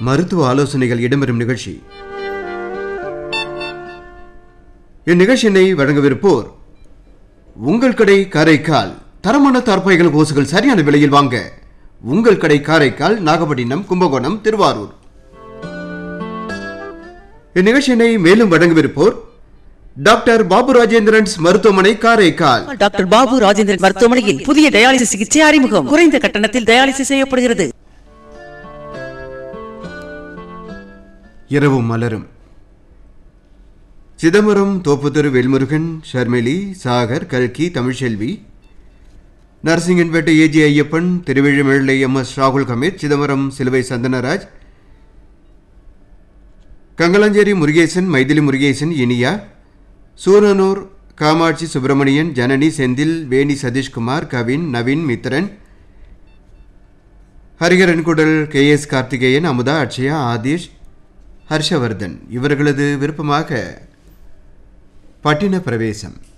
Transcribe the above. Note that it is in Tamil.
மருத்துவ ஆலோசனைகள் இடம்பெறும் நிகழ்ச்சி. இந்நிகழ்ச்சியினை வழங்கவிருப்போர் உங்கள் கடை காரைக்கால். தரமான தார்பாய்கள் ஓசுகள் சரியான விலையில் வாங்க உங்கள் கடை காரைக்கால், நாகப்பட்டினம், கும்பகோணம், திருவாரூர். இந்நிகழ்ச்சியினை மேலும் வழங்கவிருப்போர் டாக்டர் பாபு ராஜேந்திரன்ஸ் மருத்துவமனை காரைக்கால். டாக்டர் பாபு ராஜேந்திரன் மருத்துவமனையில் புதிய டயாலிசிஸ் சிகிச்சை அறிமுகம். குறைந்த கட்டணத்தில் டயாலிசிஸ் செய்யப்படுகிறது. இரவும் மலரும். சிதம்பரம் தோப்புத்தெரு வேல்முருகன், ஷர்மிலி, சாகர், கல்கி, தமிழ்செல்வி, நரசிங்கன்பேட்டை ஏஜி ஐயப்பன், திருவிழிமிழலை MS ராகுல் கமீர், சிதம்பரம் சிலுவை சந்தனராஜ், கங்கலாஞ்சேரி முருகேசன், மைதிலி முருகேசன், இனியா, சூரனூர் காமாட்சி சுப்பிரமணியன், ஜனனி, செந்தில், வேணி, சதீஷ்குமார், கவின், நவீன், மித்ரன், ஹரிகரன்குடல், KS கார்த்திகேயன், அமுதா, அட்சயா, ஆதிஷ், ஹர்ஷவர்தன் இவர்களது விருப்பமாக பட்டின பிரவேசம்.